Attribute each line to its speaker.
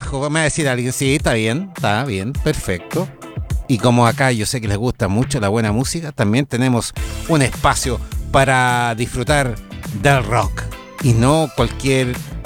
Speaker 1: trabajo, me va a decir alguien, sí, está bien, perfecto. Y como acá yo sé que les gusta mucho la buena música, también tenemos un espacio para disfrutar del rock. Y no cualquier